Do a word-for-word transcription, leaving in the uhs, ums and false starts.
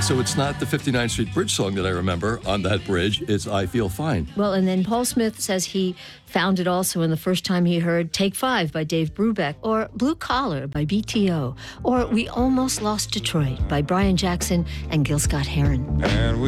So it's not the fifty-ninth Street Bridge song that I remember on that bridge. It's I Feel Fine. Well, and then Paul Smith says he found it also in the first time he heard Take Five by Dave Brubeck, or Blue Collar by B T O, or We Almost Lost Detroit by Brian Jackson and Gil Scott-Heron. And